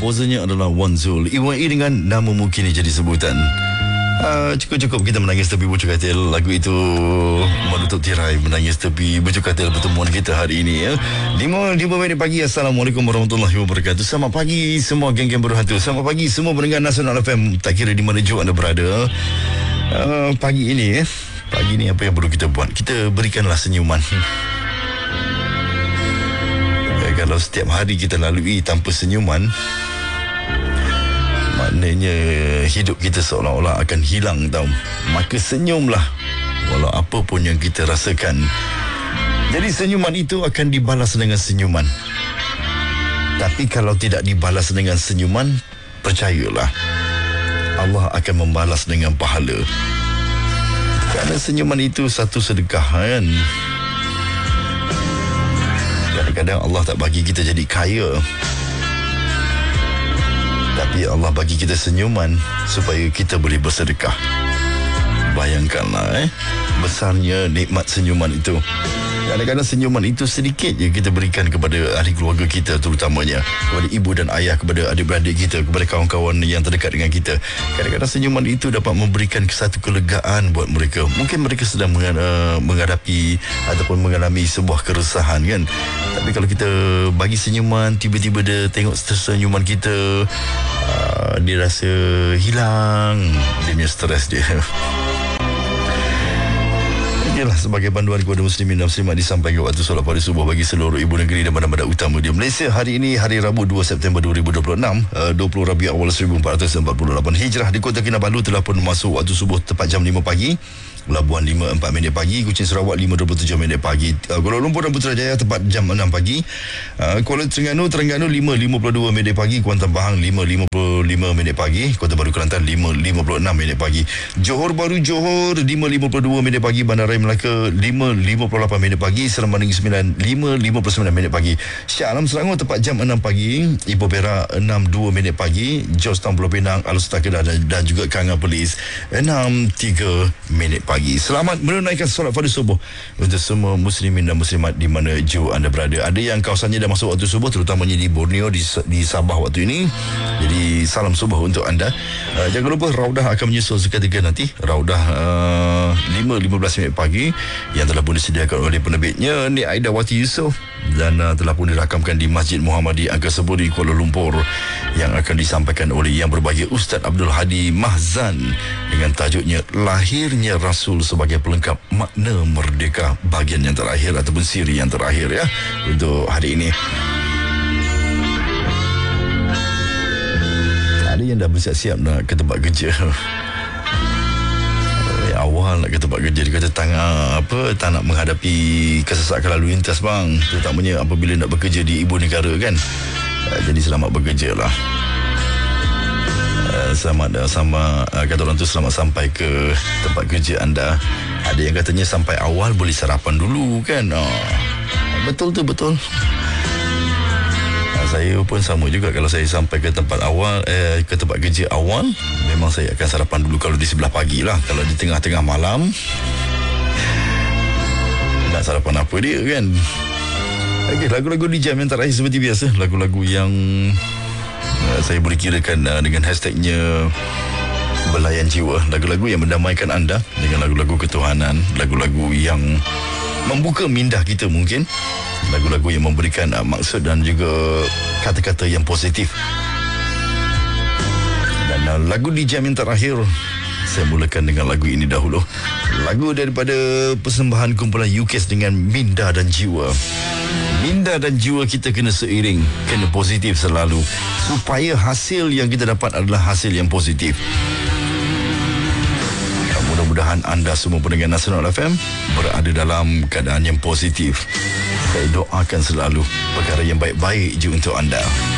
Komposernya adalah Wan Zul. Iwan dengan nama mungkin jadi sebutan. Cukup-cukup kita menangis tepi bucu katil. Lagu itu menutup tirai menangis tepi bucu katil pertemuan kita hari ini ya. 5 minit pagi. Assalamualaikum warahmatullahi wabarakatuh. Selamat pagi semua geng-geng berhantu. Selamat pagi semua pendengar Nasional FM. Tak kira di mana juga anda berada. Pagi ini apa yang perlu kita buat? Kita berikanlah senyuman. Kalau setiap hari kita lalui tanpa senyuman, maknanya hidup kita seolah-olah akan hilang tau. Maka senyumlah walau apa pun yang kita rasakan. Jadi senyuman itu akan dibalas dengan senyuman. Tapi kalau tidak dibalas dengan senyuman, percayalah Allah akan membalas dengan pahala. Kerana senyuman itu satu sedekah kan. Kadang-kadang Allah tak bagi kita jadi kaya, tapi Allah bagi kita senyuman supaya kita boleh bersedekah. Bayangkanlah besarnya nikmat senyuman itu. Kadang-kadang senyuman itu sedikit je kita berikan kepada ahli keluarga kita, terutamanya kepada ibu dan ayah, kepada adik-beradik kita, kepada kawan-kawan yang terdekat dengan kita. Kadang-kadang senyuman itu dapat memberikan satu kelegaan buat mereka. Mungkin mereka sedang menghadapi ataupun mengalami sebuah keresahan kan. Tapi kalau kita bagi senyuman, tiba-tiba dia tengok senyuman kita, dia rasa hilang dia punya stres dia. Inilah sebagai panduan kepada muslimin dan muslimat disampaikan waktu solat pada subuh bagi seluruh ibu negeri dan bandar-bandar utama di Malaysia. Hari ini hari Rabu 2 September 2026, 20 Rabiul Awal 1448 Hijrah. Di Kota Kinabalu telah pun masuk waktu subuh tepat jam 5 pagi. Labuan 5.4 minit pagi, Kuching Sarawak 5.27 minit pagi, Kuala Lumpur dan Putrajaya tepat jam 6 pagi, Kuala Terengganu 5.52 minit pagi, Kuantan Pahang 5.55 minit pagi, Kota Baru Kelantan 5.56 minit pagi, Johor Bahru Johor 5.52 minit pagi, Bandaraya Melaka 5.58 minit pagi, Seremban Negeri 9 5.59 minit pagi, Shah Alam Selangor tepat jam 6 pagi, Ipoh Perak 6.2 minit pagi, Georgetown Pulau Pinang, Alor-Setar Kedah dan juga Kanga Perlis 6.3 minit pagi. Selamat menunaikan solat fardu subuh untuk semua muslimin dan muslimat di mana jauh anda berada. Ada yang kawasannya dah masuk waktu subuh, terutamanya di Borneo, di Sabah waktu ini. Jadi salam subuh untuk anda. Jangan lupa Raudah akan menyusul seketika nanti. Raudah 5.15 minit pagi yang telah pun disediakan oleh penerbitnya Nik Aidawati Yusof dan telah pun dirakamkan di Masjid Muhammadi Angkasa Puri Kuala Lumpur, yang akan disampaikan oleh Yang Berbahagia Ustaz Abdul Hadi Mahzan dengan tajuknya Lahirnya Rasul sebagai pelengkap makna merdeka, bahagian yang terakhir ataupun siri yang terakhir ya untuk hari ini. Ada yang dah bersiap-siap nak ke tempat kerja. Awal nak ke tempat kerja, dia kata tak nak menghadapi kesesakan lalu lintas bang, terutamanya apabila nak bekerja di ibu negara kan. Jadi selamat bekerja lah. Selamat kata orang tu, selamat sampai ke tempat kerja anda. Ada yang katanya sampai awal boleh sarapan dulu kan. Betul tu, betul. Saya pun sama juga. Kalau saya sampai ke tempat awal, ke tempat kerja awal, memang saya akan sarapan dulu kalau di sebelah pagi lah. Kalau di tengah-tengah malam, nak sarapan apa dia kan. Okay, lagu-lagu di jam yang terakhir seperti biasa, lagu-lagu yang saya boleh kirakan dengan hashtagnya belayan jiwa. Lagu-lagu yang mendamaikan anda dengan lagu-lagu ketuhanan, lagu-lagu yang membuka minda kita mungkin, lagu-lagu yang memberikan maksud dan juga kata-kata yang positif. Dan lagu di jam yang terakhir, saya mulakan dengan lagu ini dahulu. Lagu daripada persembahan kumpulan UKS dengan Minda dan Jiwa. Minda dan jiwa kita kena seiring, kena positif selalu, supaya hasil yang kita dapat adalah hasil yang positif. Mudah-mudahan anda semua pendengar Nasional FM berada dalam keadaan yang positif. Saya doakan selalu perkara yang baik-baik je untuk anda.